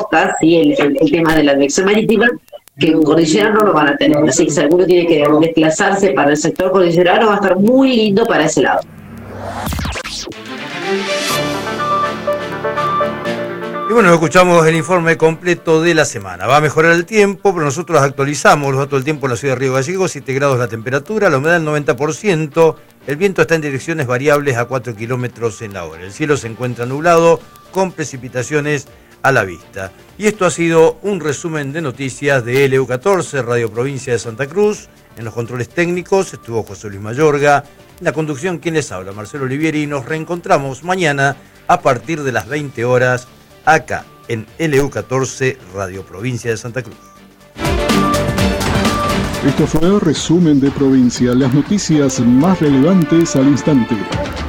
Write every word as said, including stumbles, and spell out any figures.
sí, el, el, el tema de la dirección marítima, que en cordillera no lo van a tener. Así que si alguno tiene que desplazarse para el sector cordillerano, va a estar muy lindo para ese lado. Y bueno, escuchamos el informe completo de la semana. Va a mejorar el tiempo, pero nosotros actualizamos los datos del tiempo en la ciudad de Río Gallegos. siete grados la temperatura, la humedad del noventa por ciento. El viento está en direcciones variables a cuatro kilómetros en la hora. El cielo se encuentra nublado con precipitaciones a la vista. Y esto ha sido un resumen de noticias de L U catorce, Radio Provincia de Santa Cruz. En los controles técnicos estuvo José Luis Mayorga. En la conducción, quien les habla, Marcelo Olivieri. Y nos reencontramos mañana a partir de las veinte horas acá en L U catorce, Radio Provincia de Santa Cruz. Esto fue el resumen de provincia, las noticias más relevantes al instante.